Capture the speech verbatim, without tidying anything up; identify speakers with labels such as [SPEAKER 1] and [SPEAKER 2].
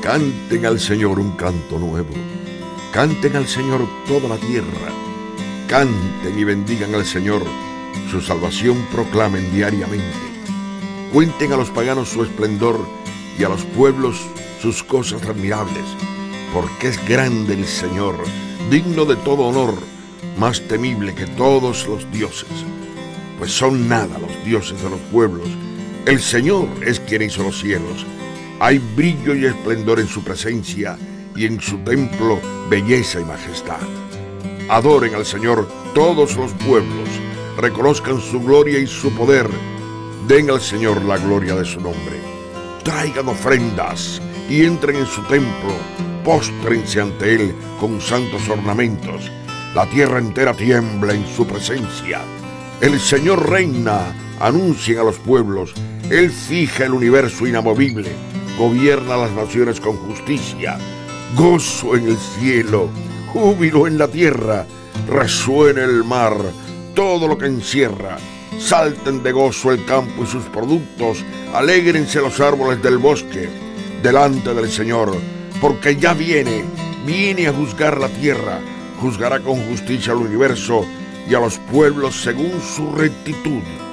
[SPEAKER 1] Canten al Señor un canto nuevo. Canten al Señor toda la tierra. Canten y bendigan al Señor. Su salvación proclamen diariamente. Cuenten a los paganos su esplendor y a los pueblos sus cosas admirables. Porque es grande el Señor, digno de todo honor, más temible que todos los dioses. Pues son nada los dioses de los pueblos. El Señor es quien hizo los cielos. Hay brillo y esplendor en su presencia, y en su templo belleza y majestad. Adoren al Señor todos los pueblos, reconozcan su gloria y su poder, den al Señor la gloria de su nombre. Traigan ofrendas y entren en su templo, póstrense ante él con santos ornamentos. La tierra entera tiembla en su presencia. El Señor reina, anuncien a los pueblos, Él fija el universo inamovible, gobierna las naciones con justicia. Gozo en el cielo, júbilo en la tierra, resuene el mar, todo lo que encierra. Salten de gozo el campo y sus productos, alégrense los árboles del bosque, delante del Señor, porque ya viene, viene a juzgar la tierra, juzgará con justicia al universo y a los pueblos según su rectitud.